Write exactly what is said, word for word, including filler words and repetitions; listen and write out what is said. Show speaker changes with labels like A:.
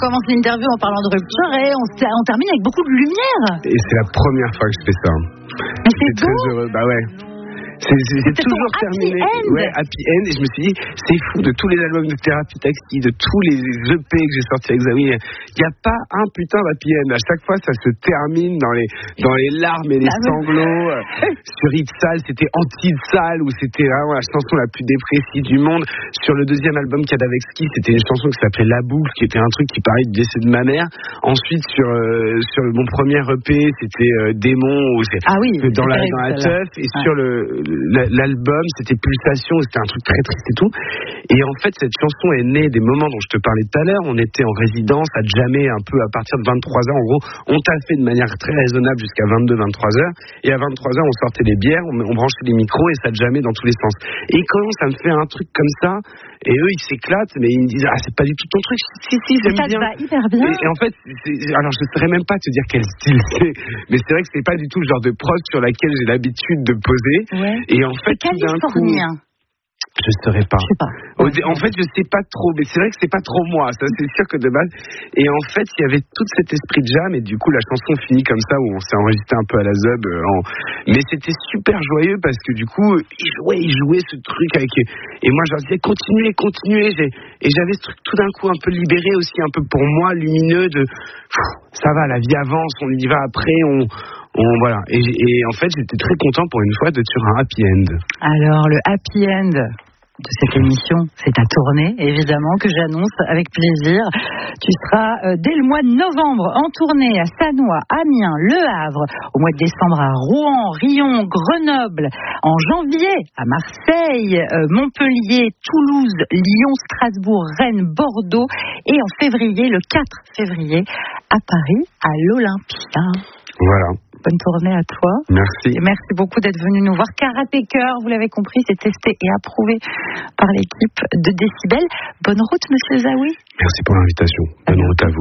A: commence l'interview en parlant de rupture et on, on termine avec beaucoup de lumière.
B: Et c'est la première fois que je fais ça.
A: Mais c'est beau.
B: Très heureux, bah ouais. C'est, c'est, c'est toujours terminé. Ouais, happy end. Et je me suis dit, c'est fou, de tous les albums de Thérapie Taxi, de tous les E P que j'ai sortis avec Zawi, il n'y a pas un putain d'happy end. À chaque fois, ça se termine dans les, dans les larmes et les sanglots. Sur Itzal, c'était Anti-Itzal, où c'était vraiment la chanson la plus dépressive du monde. Sur le deuxième album, Kadavexki, c'était une chanson qui s'appelait La Boucle, qui était un truc qui parlait du décès de ma mère. Ensuite, sur, euh, sur mon premier E P, c'était euh, Démon, où c'est,
A: ah oui,
B: dans, la, dans la teuf. Et ouais. Sur le, l'album, c'était Pulsation, c'était un truc très triste et tout. Et en fait, cette chanson est née des moments dont je te parlais tout à l'heure. On était en résidence à Jammer un peu à partir de vingt-trois heures. En gros, on taffait de manière très raisonnable jusqu'à vingt-deux vingt-trois heures. Et à vingt-trois heures, on sortait les bières, on, on branchait les micros et ça jammait dans tous les sens. Et quand ça me fait un truc comme ça, et eux, ils s'éclatent, mais ils me disent, ah, c'est pas du tout ton truc. Si, si, j'aime
A: ça
B: bien.
A: Ça va hyper bien.
B: Et, et en fait, c'est, alors je saurais même pas te dire quel style c'est, mais c'est vrai que c'est pas du tout le genre de prod sur laquelle j'ai l'habitude de poser.
A: Ouais.
B: Et en fait, tout d'un coup, je ne saurais pas.
A: Je sais pas.
B: Ouais. En fait, je sais pas trop, mais c'est vrai que c'est pas trop moi, ça c'est sûr que de base. Et en fait, il y avait tout cet esprit de jam, et du coup, la chanson finit comme ça, où on s'est enregistré un peu à la zub. Euh, en... Mais c'était super joyeux parce que du coup, ils jouaient, ils jouaient ce truc avec. Et moi, je leur disais, continuez, continuez. J'ai... Et j'avais ce truc tout d'un coup un peu libéré aussi, un peu pour moi, lumineux, de ça va, la vie avance, on y va après, on. On, voilà. Et, et en fait, j'étais très content pour une fois d'être sur un happy end.
A: Alors, le happy end de cette émission, c'est ta tournée, évidemment, que j'annonce avec plaisir. Tu seras euh, dès le mois de novembre en tournée à Sannois, Amiens, Le Havre, au mois de décembre à Rouen, Riom, Grenoble, en janvier à Marseille, euh, Montpellier, Toulouse, Lyon, Strasbourg, Rennes, Bordeaux, et en février, le quatre février, à Paris, à l'Olympia.
B: Voilà.
A: Bonne tournée à toi.
B: Merci.
A: Et merci beaucoup d'être venu nous voir. Karaté Cœur, vous l'avez compris, c'est testé et approuvé par l'équipe de Décibel. Bonne route, monsieur Zawi.
B: Merci pour l'invitation. Bonne route à vous.